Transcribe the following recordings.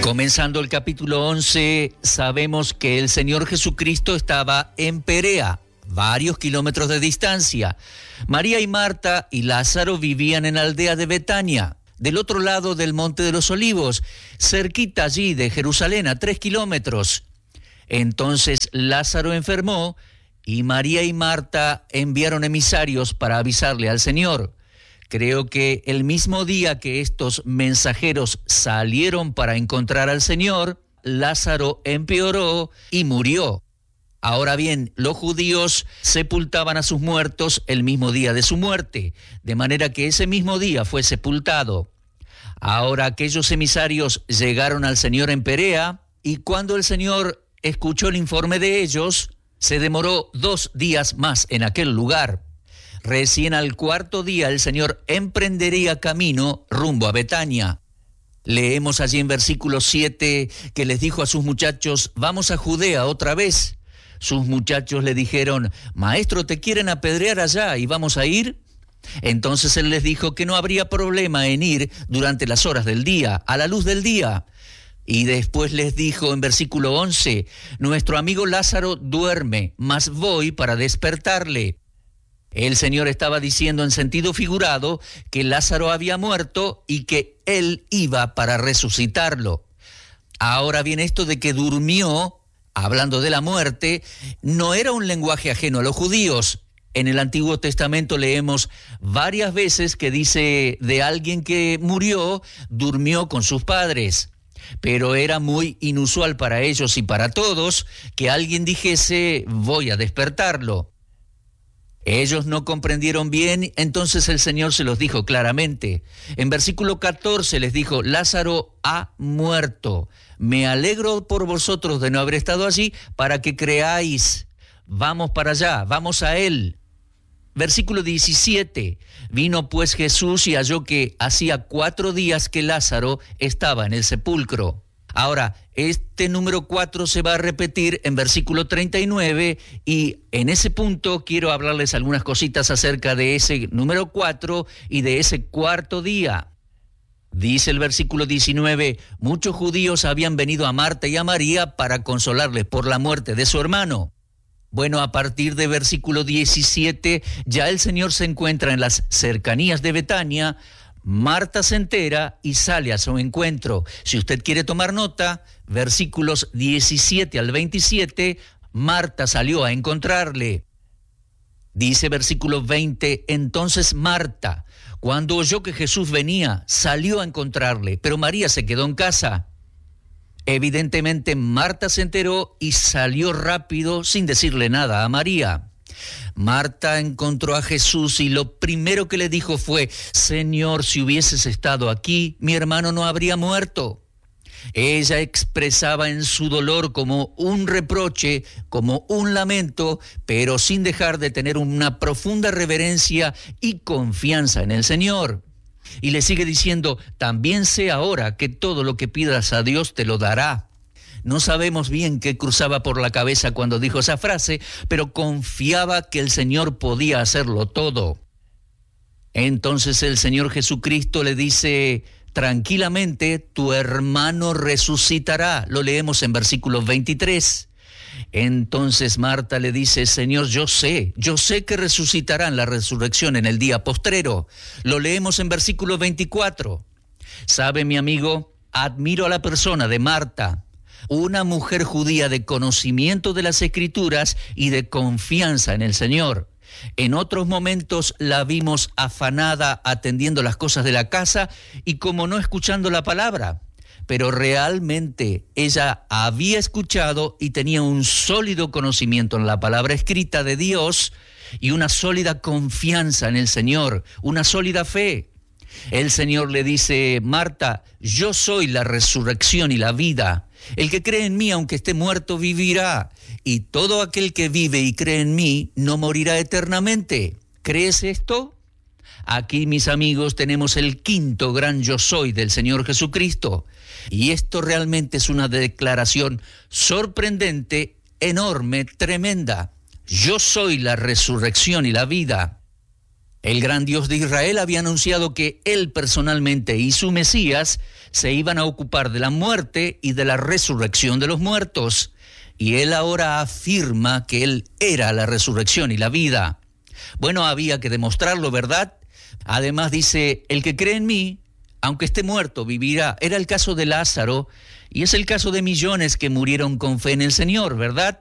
Comenzando el capítulo 11, sabemos que el Señor Jesucristo estaba en Perea, varios kilómetros de distancia. María y Marta y Lázaro vivían en la aldea de Betania, del otro lado del Monte de los Olivos, cerquita allí de Jerusalén, a 3 kilómetros. Entonces Lázaro enfermó y María y Marta enviaron emisarios para avisarle al Señor. Creo que el mismo día que estos mensajeros salieron para encontrar al Señor, Lázaro empeoró y murió. Ahora bien, los judíos sepultaban a sus muertos el mismo día de su muerte, de manera que ese mismo día fue sepultado. Ahora aquellos emisarios llegaron al Señor en Perea, y cuando el Señor escuchó el informe de ellos, se demoró 2 días más en aquel lugar. Recién al 4.º día el Señor emprendería camino rumbo a Betania. Leemos allí en versículo 7 que les dijo a sus muchachos: vamos a Judea otra vez. Sus muchachos le dijeron: Maestro, te quieren apedrear allá, ¿y vamos a ir? Entonces él les dijo que no habría problema en ir durante las horas del día, a la luz del día. Y después les dijo en versículo 11: nuestro amigo Lázaro duerme, mas voy para despertarle. El Señor estaba diciendo en sentido figurado que Lázaro había muerto y que él iba para resucitarlo. Ahora bien, esto de que durmió, hablando de la muerte, no era un lenguaje ajeno a los judíos. En el Antiguo Testamento leemos varias veces que dice de alguien que murió, durmió con sus padres. Pero era muy inusual para ellos y para todos que alguien dijese: voy a despertarlo. Ellos no comprendieron bien, entonces el Señor se los dijo claramente. En versículo 14 les dijo: Lázaro ha muerto. Me alegro por vosotros de no haber estado allí para que creáis. Vamos para allá, vamos a él. Versículo 17. Vino pues Jesús y halló que hacía 4 días que Lázaro estaba en el sepulcro. Ahora, este número 4 se va a repetir en versículo 39 y en ese punto quiero hablarles algunas cositas acerca de ese número 4 y de ese 4.º día. Dice el versículo 19, muchos judíos habían venido a Marta y a María para consolarles por la muerte de su hermano. Bueno, a partir de versículo 17, ya el Señor se encuentra en las cercanías de Betania. Marta se entera y sale a su encuentro. Si usted quiere tomar nota, versículos 17 al 27, Marta salió a encontrarle. Dice versículo 20, entonces Marta, cuando oyó que Jesús venía, salió a encontrarle, pero María se quedó en casa. Evidentemente Marta se enteró y salió rápido sin decirle nada a María. Marta encontró a Jesús y lo primero que le dijo fue: Señor, si hubieses estado aquí, mi hermano no habría muerto. Ella expresaba en su dolor como un reproche, como un lamento, pero sin dejar de tener una profunda reverencia y confianza en el Señor. Y le sigue diciendo: también sé ahora que todo lo que pidas a Dios te lo dará. No sabemos bien qué cruzaba por la cabeza cuando dijo esa frase, pero confiaba que el Señor podía hacerlo todo. Entonces el Señor Jesucristo le dice tranquilamente: tu hermano resucitará. Lo leemos en versículo 23. Entonces Marta le dice: Señor, yo sé que resucitará en la resurrección en el día postrero. Lo leemos en versículo 24. ¿Sabe, mi amigo? Admiro a la persona de Marta, una mujer judía de conocimiento de las Escrituras y de confianza en el Señor. En otros momentos la vimos afanada atendiendo las cosas de la casa y como no escuchando la palabra. Pero realmente ella había escuchado y tenía un sólido conocimiento en la palabra escrita de Dios y una sólida confianza en el Señor, una sólida fe. El Señor le dice: Marta, yo soy la resurrección y la vida. El que cree en mí, aunque esté muerto, vivirá. Y todo aquel que vive y cree en mí, no morirá eternamente. ¿Crees esto? Aquí, mis amigos, tenemos el 5.º gran yo soy del Señor Jesucristo. Y esto realmente es una declaración sorprendente, enorme, tremenda. Yo soy la resurrección y la vida. El gran Dios de Israel había anunciado que Él personalmente y su Mesías se iban a ocupar de la muerte y de la resurrección de los muertos. Y Él ahora afirma que Él era la resurrección y la vida. Bueno, había que demostrarlo, ¿verdad? Además dice, el que cree en mí, aunque esté muerto, vivirá. Era el caso de Lázaro y es el caso de millones que murieron con fe en el Señor, ¿verdad?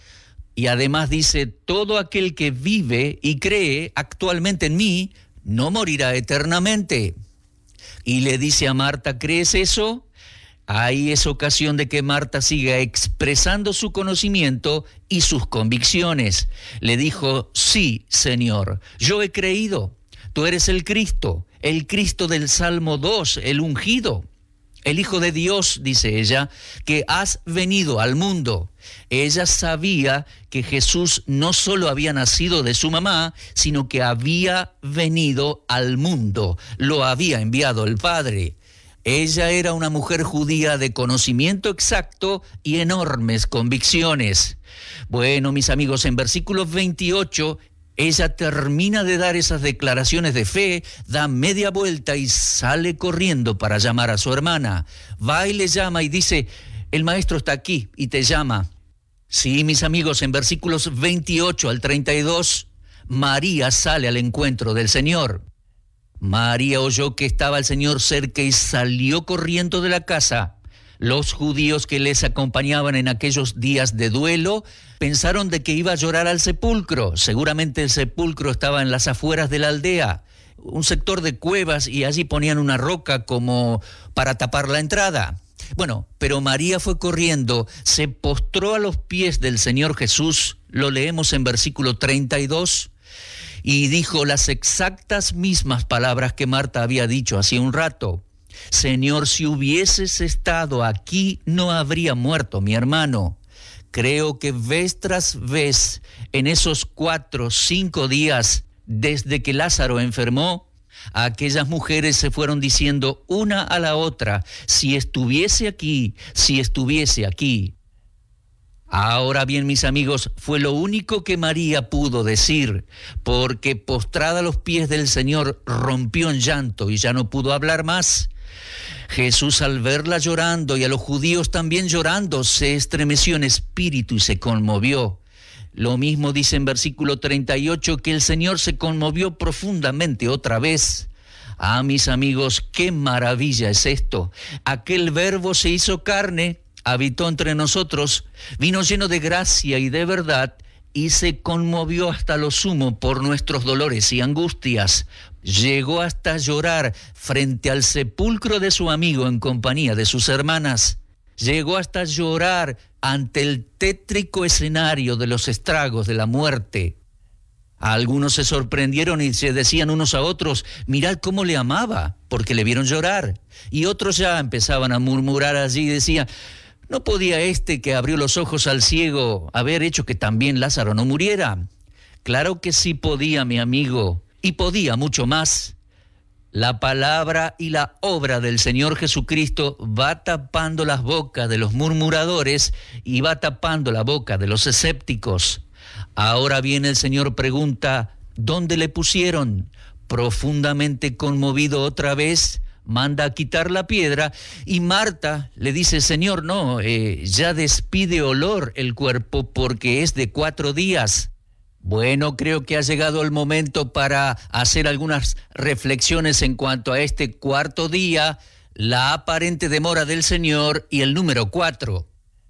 Y además dice, todo aquel que vive y cree actualmente en mí, no morirá eternamente. Y le dice a Marta, ¿crees eso? Ahí es ocasión de que Marta siga expresando su conocimiento y sus convicciones. Le dijo, sí, Señor, yo he creído. Tú eres el Cristo del Salmo 2, el ungido. El Hijo de Dios, dice ella, que has venido al mundo. Ella sabía que Jesús no solo había nacido de su mamá, sino que había venido al mundo. Lo había enviado el Padre. Ella era una mujer judía de conocimiento exacto y enormes convicciones. Bueno, mis amigos, en versículos 28, ella termina de dar esas declaraciones de fe, da media vuelta y sale corriendo para llamar a su hermana. Va y le llama y dice, el maestro está aquí y te llama. Sí, mis amigos, en versículos 28 al 32, María sale al encuentro del Señor. María oyó que estaba el Señor cerca y salió corriendo de la casa. Los judíos que les acompañaban en aquellos días de duelo pensaron de que iba a llorar al sepulcro. Seguramente el sepulcro estaba en las afueras de la aldea, un sector de cuevas, y allí ponían una roca como para tapar la entrada. Bueno, pero María fue corriendo, se postró a los pies del Señor Jesús, lo leemos en versículo 32, y dijo las exactas mismas palabras que Marta había dicho hace un rato. Señor, si hubieses estado aquí, no habría muerto mi hermano. Creo que vez tras vez, en esos 4 o 5 días desde que Lázaro enfermó, aquellas mujeres se fueron diciendo una a la otra, si estuviese aquí, si estuviese aquí. Ahora bien, mis amigos, fue lo único que María pudo decir, porque postrada a los pies del Señor rompió en llanto y ya no pudo hablar más. Jesús, al verla llorando y a los judíos también llorando, se estremeció en espíritu y se conmovió. Lo mismo dice en versículo 38 que el Señor se conmovió profundamente otra vez. Ah, mis amigos, qué maravilla es esto. Aquel Verbo se hizo carne, habitó entre nosotros, vino lleno de gracia y de verdad, y se conmovió hasta lo sumo por nuestros dolores y angustias. Llegó hasta llorar frente al sepulcro de su amigo en compañía de sus hermanas. Llegó hasta llorar ante el tétrico escenario de los estragos de la muerte. Algunos se sorprendieron y se decían unos a otros, mirad cómo le amaba, porque le vieron llorar. Y otros ya empezaban a murmurar allí y decían, ¿no podía este que abrió los ojos al ciego haber hecho que también Lázaro no muriera? Claro que sí podía, mi amigo, y podía mucho más. La palabra y la obra del Señor Jesucristo va tapando las bocas de los murmuradores y va tapando la boca de los escépticos. Ahora bien, el Señor pregunta, ¿dónde le pusieron? Profundamente conmovido otra vez, manda a quitar la piedra y Marta le dice, Señor, no, ya despide olor el cuerpo porque es de 4 días. Bueno, creo que ha llegado el momento para hacer algunas reflexiones en cuanto a este 4.º día, la aparente demora del Señor y el número 4.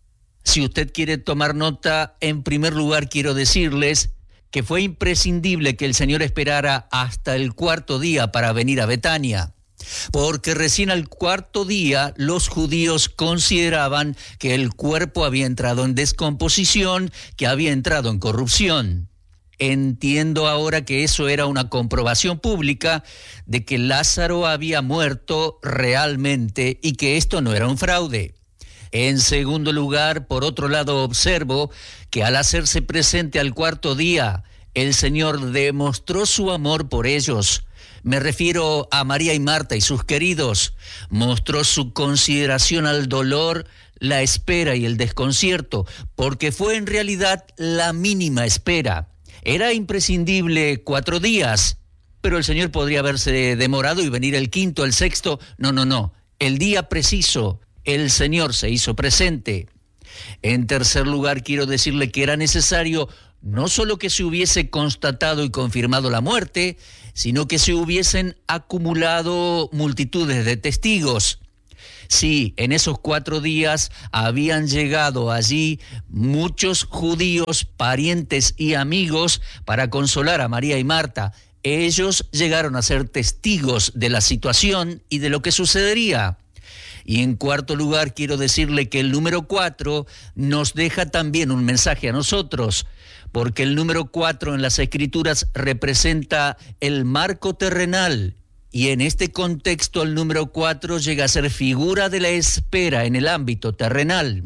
Si usted quiere tomar nota, en primer lugar quiero decirles que fue imprescindible que el Señor esperara hasta el 4.º día para venir a Betania, porque recién al 4.º día los judíos consideraban que el cuerpo había entrado en descomposición, que había entrado en corrupción. Entiendo ahora que eso era una comprobación pública de que Lázaro había muerto realmente y que esto no era un fraude. En segundo lugar, por otro lado, observo que al hacerse presente al 4.º día, el Señor demostró su amor por ellos. Me refiero a María y Marta y sus queridos. Mostró su consideración al dolor, la espera y el desconcierto, porque fue en realidad la mínima espera. Era imprescindible 4 días, pero el Señor podría haberse demorado y venir el quinto, el sexto. No. El día preciso, el Señor se hizo presente. En tercer lugar, quiero decirle que era necesario no solo que se hubiese constatado y confirmado la muerte, sino que se hubiesen acumulado multitudes de testigos. Sí, en esos 4 días habían llegado allí muchos judíos, parientes y amigos para consolar a María y Marta. Ellos llegaron a ser testigos de la situación y de lo que sucedería. Y en cuarto lugar, quiero decirle que el número 4 nos deja también un mensaje a nosotros, porque el número 4 en las Escrituras representa el marco terrenal, y en este contexto el número 4 llega a ser figura de la espera en el ámbito terrenal.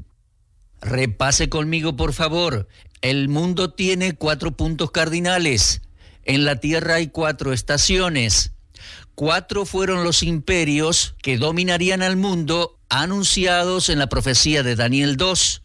Repase conmigo, por favor. El mundo tiene 4 puntos cardinales. En la tierra hay 4 estaciones. 4 fueron los imperios que dominarían al mundo anunciados en la profecía de Daniel 2.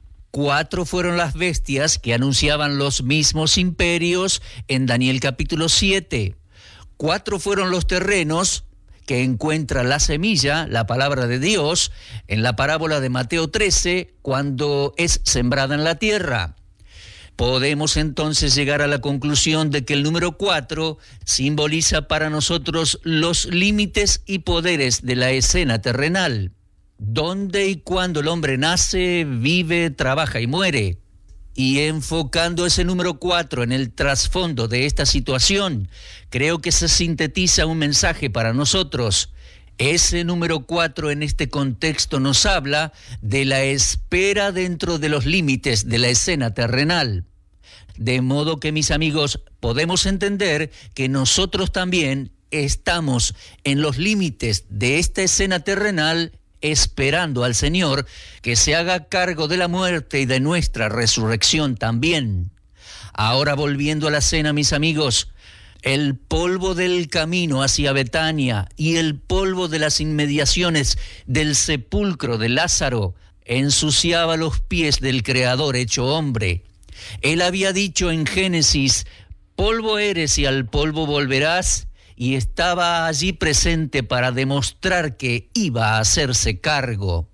4 fueron las bestias que anunciaban los mismos imperios en Daniel capítulo 7. 4 fueron los terrenos que encuentra la semilla, la palabra de Dios, en la parábola de Mateo 13, cuando es sembrada en la tierra. Podemos entonces llegar a la conclusión de que el número 4 simboliza para nosotros los límites y poderes de la escena terrenal, donde y cuando el hombre nace, vive, trabaja y muere. Y enfocando ese número 4 en el trasfondo de esta situación, creo que se sintetiza un mensaje para nosotros. Ese número 4 en este contexto nos habla de la espera dentro de los límites de la escena terrenal. De modo que, mis amigos, podemos entender que nosotros también estamos en los límites de esta escena terrenal, esperando al Señor que se haga cargo de la muerte y de nuestra resurrección también. Ahora, volviendo a la cena, mis amigos, el polvo del camino hacia Betania y el polvo de las inmediaciones del sepulcro de Lázaro ensuciaba los pies del Creador hecho hombre. Él había dicho en Génesis: polvo eres y al polvo volverás, y estaba allí presente para demostrar que iba a hacerse cargo.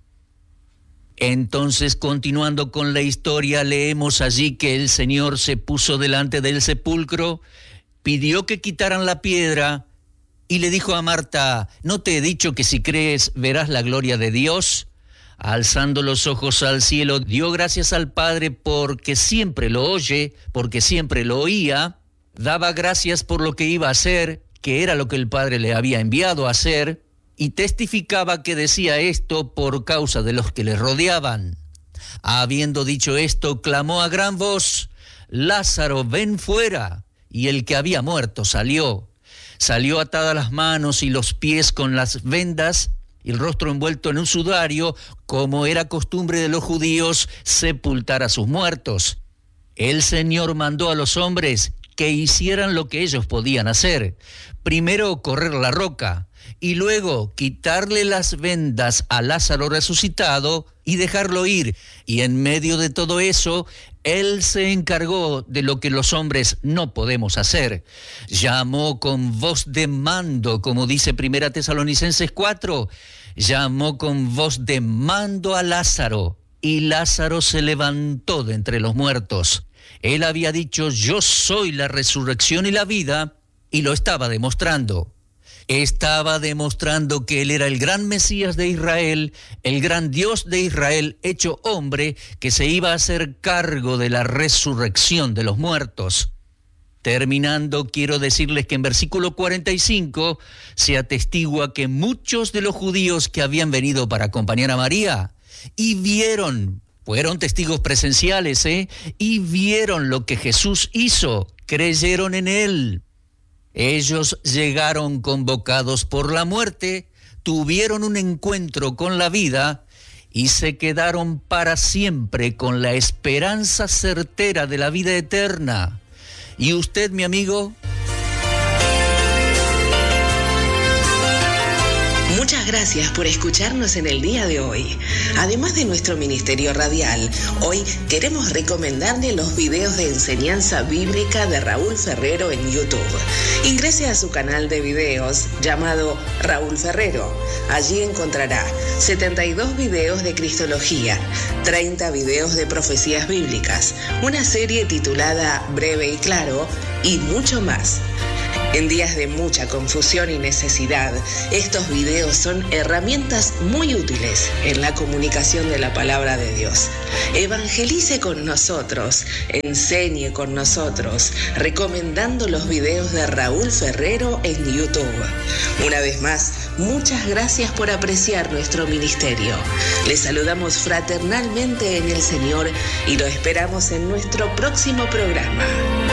Entonces, continuando con la historia, leemos allí que el Señor se puso delante del sepulcro, pidió que quitaran la piedra y le dijo a Marta: ¿no te he dicho que si crees verás la gloria de Dios? Alzando los ojos al cielo, dio gracias al Padre porque siempre lo oye, porque siempre lo oía, daba gracias por lo que iba a hacer, que era lo que el Padre le había enviado a hacer, y testificaba que decía esto por causa de los que le rodeaban. Habiendo dicho esto, clamó a gran voz: Lázaro, ven fuera. Y el que había muerto salió. Salió atadas las manos y los pies con las vendas, y el rostro envuelto en un sudario, como era costumbre de los judíos sepultar a sus muertos. El Señor mandó a los hombres que hicieran lo que ellos podían hacer. Primero, correr la roca, y luego quitarle las vendas a Lázaro resucitado y dejarlo ir. Y en medio de todo eso, Él se encargó de lo que los hombres no podemos hacer. Llamó con voz de mando, como dice 1 Tesalonicenses 4, llamó con voz de mando a Lázaro, y Lázaro se levantó de entre los muertos. Él había dicho: yo soy la resurrección y la vida, y lo estaba demostrando. Estaba demostrando que Él era el gran Mesías de Israel, el gran Dios de Israel hecho hombre, que se iba a hacer cargo de la resurrección de los muertos. Terminando, quiero decirles que en versículo 45 se atestigua que muchos de los judíos que habían venido para acompañar a María y fueron testigos presenciales, y vieron lo que Jesús hizo, creyeron en Él. Ellos llegaron convocados por la muerte, tuvieron un encuentro con la vida y se quedaron para siempre con la esperanza certera de la vida eterna. ¿Y usted, mi amigo? Muchas gracias por escucharnos en el día de hoy. Además de nuestro ministerio radial, hoy queremos recomendarle los videos de enseñanza bíblica de Raúl Ferrero en YouTube. Ingrese a su canal de videos llamado Raúl Ferrero. Allí encontrará 72 videos de Cristología, 30 videos de profecías bíblicas, una serie titulada Breve y Claro y mucho más. En días de mucha confusión y necesidad, estos videos son herramientas muy útiles en la comunicación de la palabra de Dios. Evangelice con nosotros, enseñe con nosotros, recomendando los videos de Raúl Ferrero en YouTube. Una vez más, muchas gracias por apreciar nuestro ministerio. Les saludamos fraternalmente en el Señor y lo esperamos en nuestro próximo programa.